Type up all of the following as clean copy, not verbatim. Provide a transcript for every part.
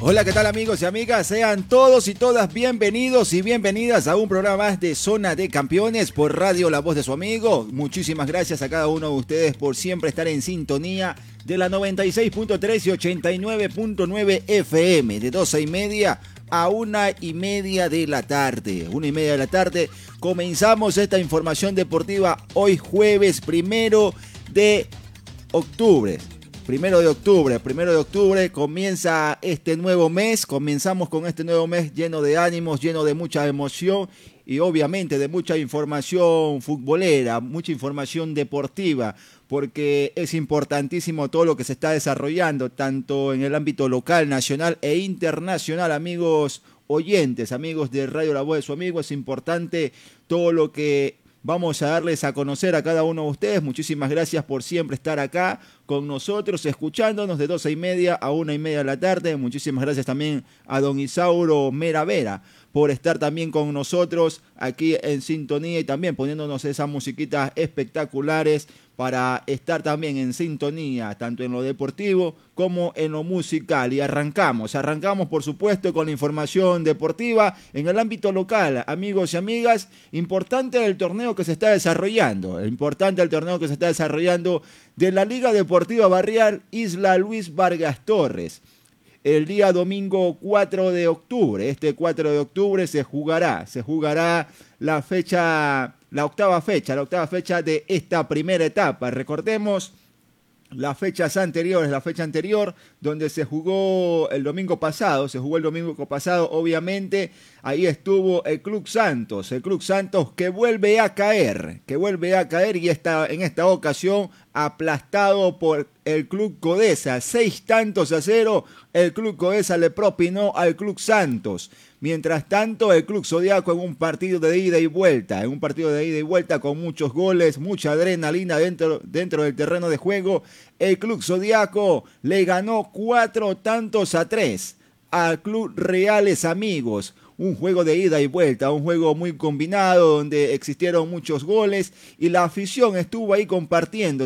Hola, ¿qué tal amigos y amigas? Sean todos y todas bienvenidos y bienvenidas a un programa más de Zona de Campeones por Radio La Voz de su Amigo. Muchísimas gracias a cada uno de ustedes por siempre estar en sintonía de la 96.3 y 89.9 FM de 12:30 a 1:30 de la tarde. 1:30 de la tarde comenzamos esta información deportiva hoy jueves 1 de octubre comienza este nuevo mes. Comenzamos con este nuevo mes lleno de ánimos, lleno de mucha emoción y obviamente de mucha información futbolera, mucha información deportiva, porque es importantísimo todo lo que se está desarrollando, tanto en el ámbito local, nacional e internacional, amigos oyentes, amigos de Radio La Voz de su Amigo. Es importante todo lo que vamos a darles a conocer a cada uno de ustedes. Muchísimas gracias por siempre estar acá con nosotros, escuchándonos de 12:30 a 1:30 de la tarde. Muchísimas gracias también a don Isauro Meravera por estar también con nosotros aquí en sintonía y también poniéndonos esas musiquitas espectaculares para estar también en sintonía, tanto en lo deportivo como en lo musical. Y arrancamos por supuesto con la información deportiva en el ámbito local, amigos y amigas. Importante el torneo que se está desarrollando, de la Liga Deportiva Barrial Isla Luis Vargas Torres. El día domingo 4 de octubre, este 4 de octubre se jugará la octava fecha de esta primera etapa. Recordemos la fecha anterior donde se jugó el domingo pasado, obviamente. Ahí estuvo el Club Santos que vuelve a caer y en esta ocasión aplastado por el Club Codesa, 6-0. El Club Codesa le propinó al Club Santos. Mientras tanto, el Club Zodiaco en un partido de ida y vuelta con muchos goles, mucha adrenalina dentro del terreno de juego, el Club Zodiaco le ganó 4-3 al Club Reales Amigos. Un juego de ida y vuelta, un juego muy combinado donde existieron muchos goles y la afición estuvo ahí compartiendo,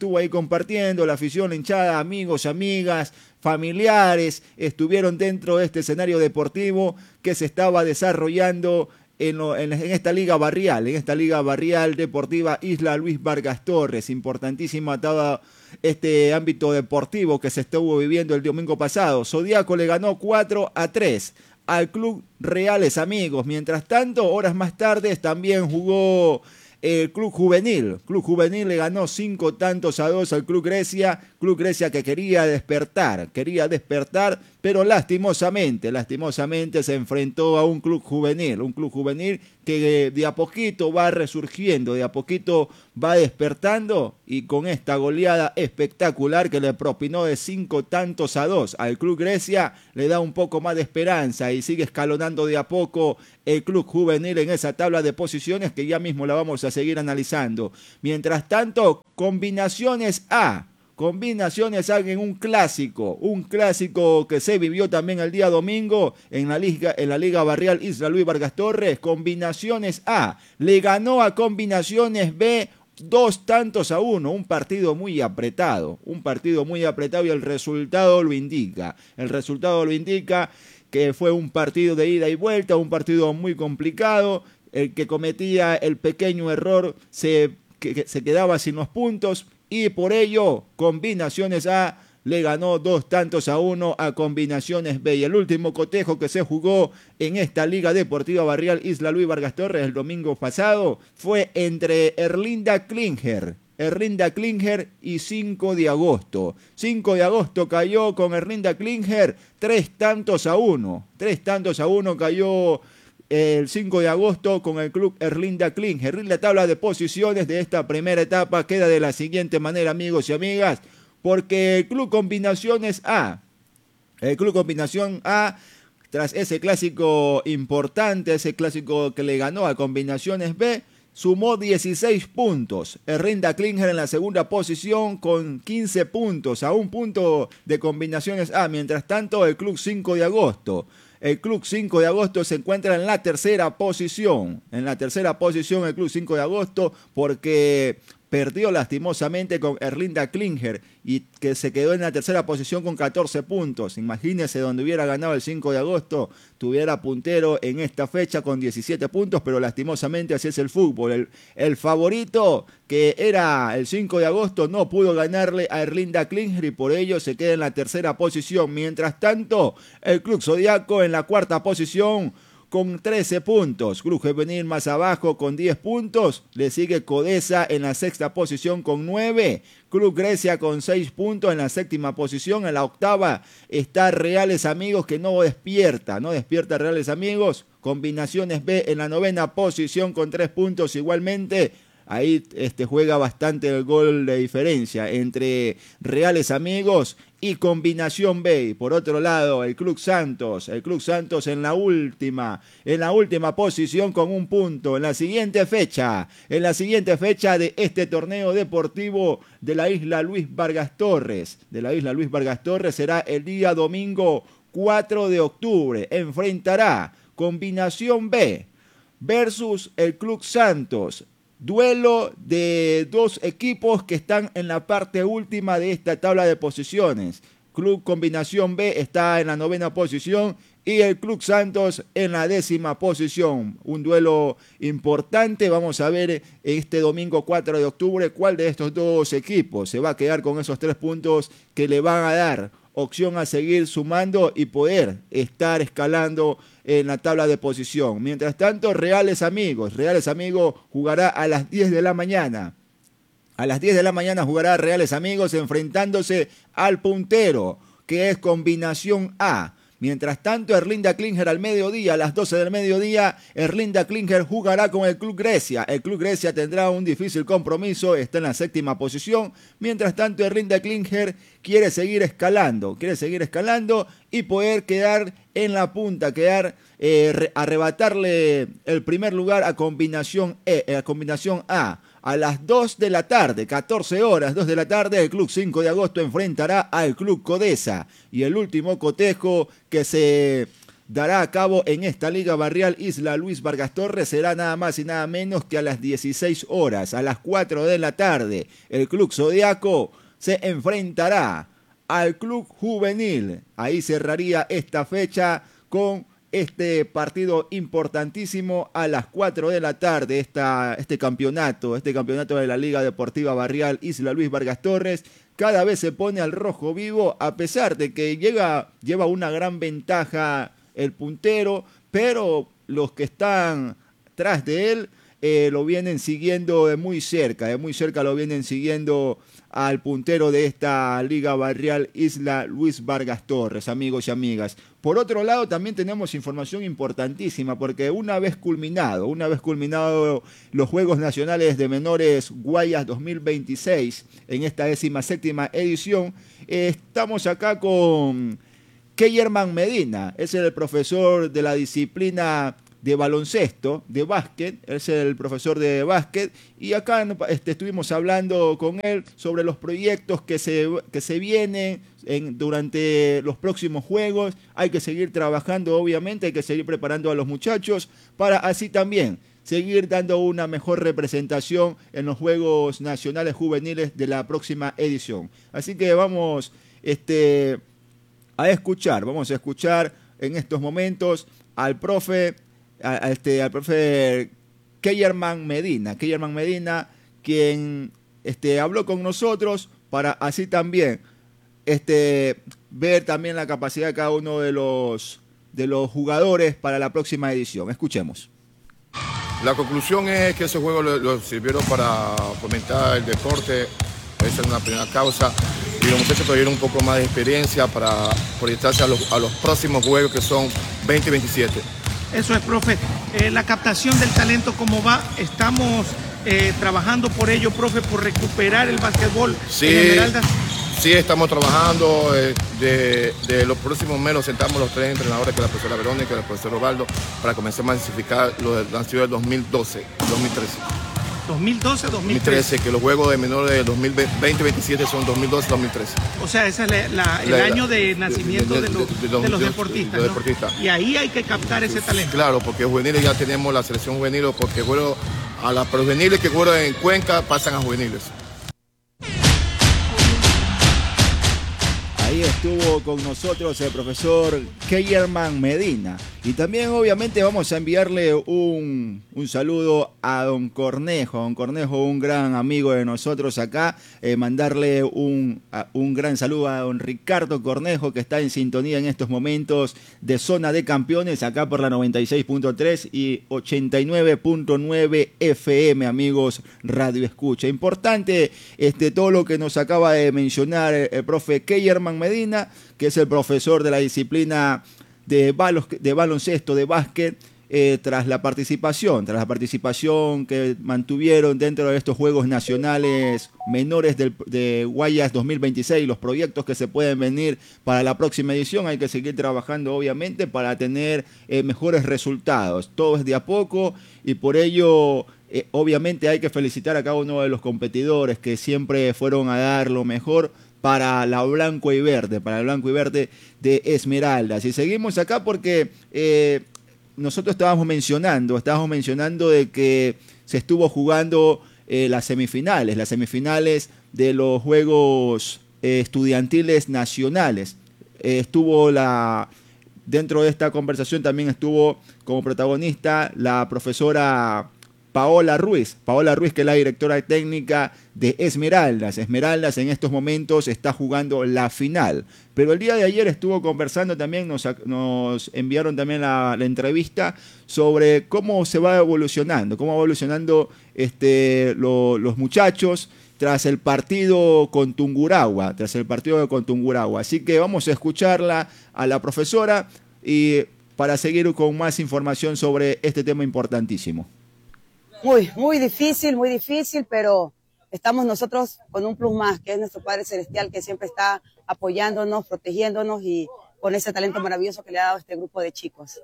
la afición, la hinchada, amigos, amigas, familiares, estuvieron dentro de este escenario deportivo que se estaba desarrollando en esta liga barrial deportiva Isla Luis Vargas Torres. Importantísima todo este ámbito deportivo que se estuvo viviendo el domingo pasado. Zodiaco le ganó 4-3 al Club Reales Amigos. Mientras tanto, horas más tarde también jugó el Club Juvenil. Club Juvenil le ganó 5-2 al Club Grecia que quería despertar, pero lastimosamente se enfrentó a un Club Juvenil que de a poquito va resurgiendo, de a poquito va despertando, y con esta goleada espectacular que le propinó de 5-2 al Club Grecia, le da un poco más de esperanza y sigue escalonando de a poco el Club Juvenil en esa tabla de posiciones que ya mismo la vamos a seguir analizando. Mientras tanto, Combinaciones A en un clásico que se vivió también el día domingo en la Liga Barrial Isla Luis Vargas Torres. Combinaciones A le ganó a Combinaciones B 2-1, un partido muy apretado y el resultado lo indica que fue un partido de ida y vuelta, un partido muy complicado. El que cometía el pequeño error se quedaba sin los puntos, y por ello Combinaciones A le ganó 2-1 a Combinaciones B. Y el último cotejo que se jugó en esta Liga Deportiva Barrial Isla Luis Vargas Torres el domingo pasado fue entre Erlinda Klinger y 5 de agosto. 5 de agosto cayó con Erlinda Klinger 3-1 cayó el 5 de agosto con el Club Erlinda Klinger. La tabla de posiciones de esta primera etapa queda de la siguiente manera, amigos y amigas, porque el Club Combinación A, tras ese clásico importante, ese clásico que le ganó a Combinaciones B, sumó 16 puntos. Erlinda Klinger en la segunda posición con 15 puntos, a un punto de Combinaciones A. Mientras tanto, el Club 5 de agosto se encuentra en la tercera posición el Club 5 de agosto, porque perdió lastimosamente con Erlinda Klinger y que se quedó en la tercera posición con 14 puntos. Imagínense, donde hubiera ganado el 5 de agosto, tuviera puntero en esta fecha con 17 puntos, pero lastimosamente así es el fútbol. El favorito, que era el 5 de agosto, no pudo ganarle a Erlinda Klinger y por ello se queda en la tercera posición. Mientras tanto, el Club Zodiaco en la cuarta posición con 13 puntos. Club Juvenil más abajo con 10 puntos. Le sigue Codesa en la sexta posición con 9. Club Grecia con 6 puntos en la séptima posición. En la octava está Reales Amigos, que no despierta Reales Amigos. Combinaciones B en la novena posición con 3 puntos igualmente. Ahí juega bastante el gol de diferencia entre Reales Amigos y Combinación B. Y por otro lado, el Club Santos en la última posición con 1 punto. En la siguiente fecha de este torneo deportivo de la isla Luis Vargas Torres, será el día domingo 4 de octubre. Enfrentará Combinación B versus el Club Santos. Duelo de dos equipos que están en la parte última de esta tabla de posiciones. Club Combinación B está en la novena posición y el Club Santos en la 10ª posición. Un duelo importante. Vamos a ver este domingo 4 de octubre cuál de estos dos equipos se va a quedar con esos 3 puntos que le van a dar opción a seguir sumando y poder estar escalando en la tabla de posición. Mientras tanto, Reales Amigos jugará a las 10 de la mañana. A las 10 de la mañana jugará Reales Amigos enfrentándose al puntero, que es Combinación A. Mientras tanto, Erlinda Klinger al mediodía, a las 12 del mediodía, Erlinda Klinger jugará con el Club Grecia. El Club Grecia tendrá un difícil compromiso, está en la 7ª posición. Mientras tanto, Erlinda Klinger quiere seguir escalando y poder quedar en la punta, arrebatarle el primer lugar a Combinación A. A las 2 de la tarde, 14 horas, 2 de la tarde, el Club 5 de agosto enfrentará al Club Codesa. Y el último cotejo que se dará a cabo en esta Liga Barrial Isla Luis Vargas Torres será nada más y nada menos que a las 16 horas. A las 4 de la tarde, el Club Zodiaco se enfrentará al Club Juvenil. Ahí cerraría esta fecha con este partido importantísimo a las 4 de la tarde, este campeonato de la Liga Deportiva Barrial Isla Luis Vargas Torres, cada vez se pone al rojo vivo, a pesar de que lleva una gran ventaja el puntero, pero los que están tras de él lo vienen siguiendo de muy cerca lo vienen siguiendo al puntero de esta Liga Barrial Isla Luis Vargas Torres, amigos y amigas. Por otro lado, también tenemos información importantísima, porque una vez culminado los Juegos Nacionales de Menores Guayas 2026, en esta 17ª edición, estamos acá con Keyerman Medina, es el profesor de la disciplina de baloncesto, de básquet, es el profesor de básquet, y acá estuvimos hablando con él sobre los proyectos que se vienen durante los próximos juegos. Hay que seguir trabajando, obviamente, hay que seguir preparando a los muchachos para así también seguir dando una mejor representación en los Juegos Nacionales Juveniles de la próxima edición. Así que vamos a escuchar en estos momentos al profe Keyerman Medina, quien habló con nosotros para así también ver también la capacidad de cada uno de los jugadores para la próxima edición. Escuchemos. La conclusión es que esos juegos los sirvieron para fomentar el deporte, esa es una primera causa, y los muchachos tuvieron un poco más de experiencia para proyectarse a los próximos juegos, que son 20 y 27. Eso es, profe. La captación del talento, ¿cómo va? Estamos trabajando por ello, profe, por recuperar el básquetbol en Esmeraldas. Sí, estamos trabajando. De los próximos meses sentamos los 3 entrenadores, que es la profesora Verónica y el profesor Osvaldo, para comenzar a masificar lo del nacido del 2012, 2013. 2012, 2013. 2013, que los juegos de menores de 2020-27 son 2012-2013. O sea, ese es el año de nacimiento de los deportistas, ¿no? Y ahí hay que captar ese talento. Claro, porque juveniles ya tenemos la selección juvenil, porque juego a los juveniles que juegan en Cuenca pasan a juveniles. Ahí estuvo con nosotros el profesor Kellerman Medina. Y también obviamente vamos a enviarle un saludo a don Cornejo. Don Cornejo, un gran amigo de nosotros acá. Mandarle un gran saludo a don Ricardo Cornejo, que está en sintonía en estos momentos de Zona de Campeones, acá por la 96.3 y 89.9 FM, amigos Radio Escucha. Importante todo lo que nos acaba de mencionar el profe Kellerman Medina, que es el profesor de la disciplina de baloncesto, de básquet, tras la participación que mantuvieron dentro de estos Juegos Nacionales Menores de Guayas 2026, los proyectos que se pueden venir para la próxima edición. Hay que seguir trabajando, obviamente, para tener mejores resultados. Todo es de a poco y por ello, obviamente, hay que felicitar a cada uno de los competidores que siempre fueron a dar lo mejor para el blanco y verde de Esmeraldas. Y seguimos acá porque nosotros estábamos mencionando de que se estuvo jugando las semifinales de los Juegos Estudiantiles Nacionales. Dentro de esta conversación también estuvo como protagonista la profesora Paola Ruiz, que es la directora técnica de Esmeraldas. Esmeraldas en estos momentos está jugando la final. Pero el día de ayer estuvo conversando también, nos enviaron también la entrevista sobre cómo va evolucionando los muchachos tras el partido con Tungurahua. Así que vamos a escucharla a la profesora y para seguir con más información sobre este tema importantísimo. Muy difícil, pero estamos nosotros con un plus más, que es nuestro Padre Celestial, que siempre está apoyándonos, protegiéndonos y con ese talento maravilloso que le ha dado este grupo de chicos.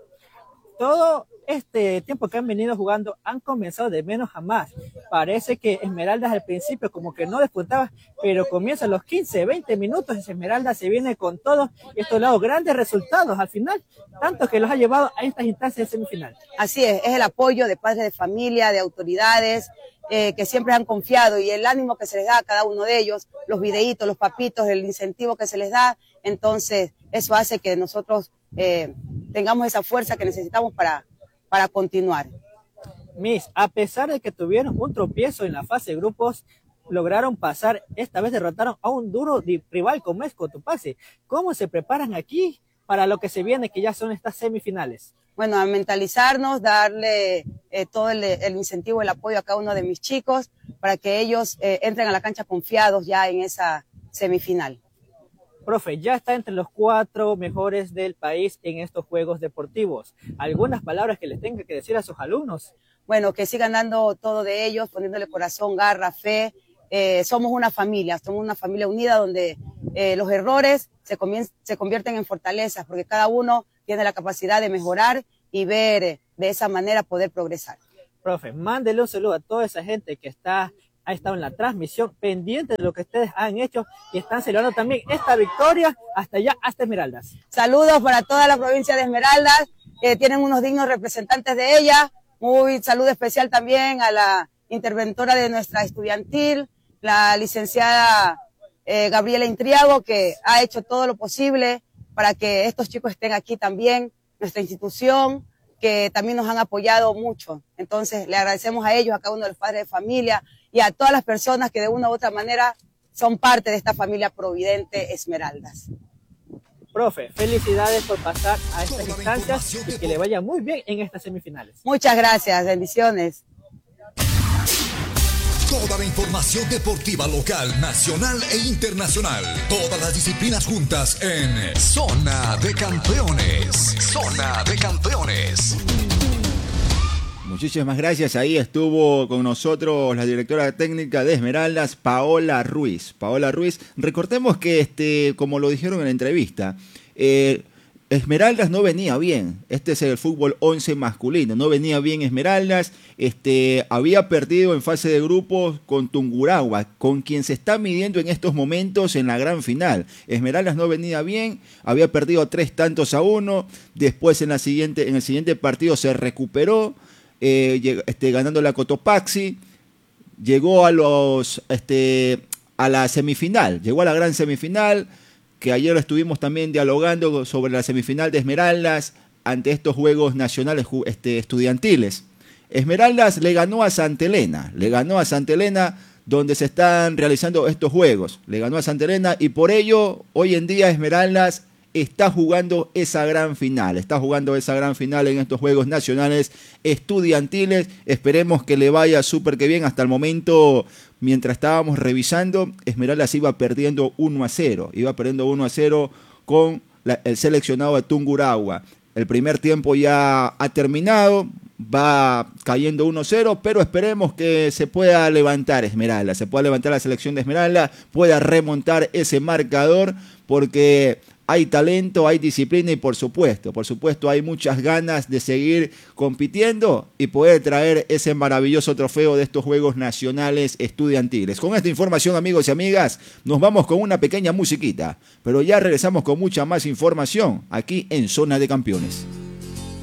Todo este tiempo que han venido jugando han comenzado de menos a más. Parece que Esmeraldas al principio como que no despuntaba, pero comienzan los 15, 20 minutos y Esmeraldas se viene con todo y esto ha dado grandes resultados al final, tanto que los ha llevado a estas instancias de semifinal. Así es el apoyo de padres de familia, de autoridades, que siempre han confiado y el ánimo que se les da a cada uno de ellos, los videitos, los papitos, el incentivo que se les da, entonces eso hace que nosotros tengamos esa fuerza que necesitamos para continuar. Miss, a pesar de que tuvieron un tropiezo en la fase de grupos, lograron pasar, esta vez derrotaron a un duro rival como es Cotopaxi. ¿Cómo se preparan aquí para lo que se viene, que ya son estas semifinales? Bueno, a mentalizarnos, darle todo el incentivo, el apoyo a cada uno de mis chicos para que ellos entren a la cancha confiados ya en esa semifinal. Profe, ya está entre los 4 mejores del país en estos Juegos Deportivos. ¿Algunas palabras que les tenga que decir a sus alumnos? Bueno, que sigan dando todo de ellos, poniéndole corazón, garra, fe. Somos una familia unida donde los errores se convierten en fortalezas, porque cada uno tiene la capacidad de mejorar y ver de esa manera poder progresar. Profe, mándele un saludo a toda esa gente que ha estado en la transmisión, pendiente de lo que ustedes han hecho y están celebrando también esta victoria hasta allá, hasta Esmeraldas. Saludos para toda la provincia de Esmeraldas, que tienen unos dignos representantes de ella. Muy saludo especial también a la interventora de nuestra estudiantil, la licenciada Gabriela Intriago, que ha hecho todo lo posible para que estos chicos estén aquí también, nuestra institución, que también nos han apoyado mucho. Entonces, le agradecemos a ellos, a cada uno de los padres de familia y a todas las personas que de una u otra manera son parte de esta familia providente Esmeraldas. Profe, felicidades por pasar a estas instancias y que le vaya muy bien en estas semifinales. Muchas gracias, bendiciones. Toda la información deportiva local, nacional e internacional. Todas las disciplinas juntas en Zona de Campeones. Zona de Campeones. Muchísimas gracias. Ahí estuvo con nosotros la directora técnica de Esmeraldas, Paola Ruiz. Recordemos que, como lo dijeron en la entrevista, Esmeraldas no venía bien. Este es el fútbol 11 masculino. No venía bien Esmeraldas. Había perdido en fase de grupos con Tungurahua, con quien se está midiendo en estos momentos en la gran final. Esmeraldas no venía bien. Había perdido 3-1. Después en el siguiente partido se recuperó, ganando la Cotopaxi. Llegó a la semifinal. Llegó a la gran semifinal, que ayer estuvimos también dialogando sobre la semifinal de Esmeraldas ante estos Juegos Nacionales Estudiantiles. Esmeraldas le ganó a Santa Elena, donde se están realizando estos juegos. Le ganó a Santa Elena y por ello hoy en día Esmeraldas está jugando esa gran final. En estos Juegos Nacionales Estudiantiles. Esperemos que le vaya súper que bien. Hasta el momento, mientras estábamos revisando, Esmeraldas iba perdiendo 1-0. Con el seleccionado de Tungurahua. El primer tiempo ya ha terminado. Va cayendo 1-0, pero esperemos que se pueda levantar Esmeralda. Se pueda levantar la selección de Esmeralda. Pueda remontar ese marcador, porque hay talento, hay disciplina y por supuesto hay muchas ganas de seguir compitiendo y poder traer ese maravilloso trofeo de estos Juegos Nacionales Estudiantiles. Con esta información, amigos y amigas, nos vamos con una pequeña musiquita, pero ya regresamos con mucha más información aquí en Zona de Campeones.